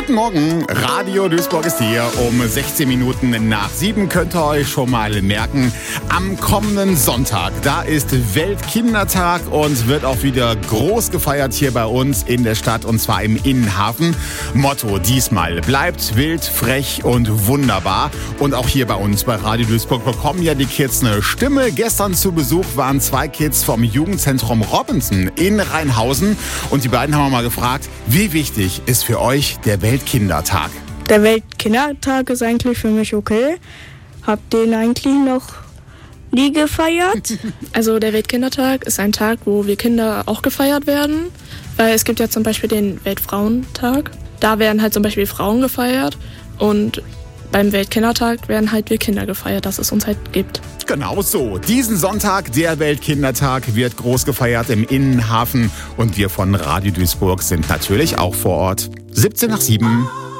Guten Morgen, Radio Duisburg ist hier. Um 16 Minuten nach 7 könnt ihr euch schon mal merken, am kommenden Sonntag, da ist Weltkindertag und wird auch wieder groß gefeiert hier bei uns in der Stadt und zwar im Innenhafen. Motto diesmal: bleibt wild, frech und wunderbar. Und auch hier bei uns bei Radio Duisburg bekommen ja die Kids eine Stimme. Gestern zu Besuch waren 2 Kids vom Jugendzentrum Robinson in Rheinhausen und die beiden haben wir mal gefragt, wie wichtig ist für euch der Weltkindertag? Der Weltkindertag ist eigentlich für mich okay. Hab den eigentlich noch nie gefeiert. Also der Weltkindertag ist ein Tag, wo wir Kinder auch gefeiert werden. Weil es gibt ja zum Beispiel den Weltfrauentag. Da werden halt zum Beispiel Frauen gefeiert. Und beim Weltkindertag werden halt wir Kinder gefeiert, dass es uns halt gibt. Genau so. Diesen Sonntag, der Weltkindertag, wird groß gefeiert im Innenhafen. Und wir von Radio Duisburg sind natürlich auch vor Ort. 7:17.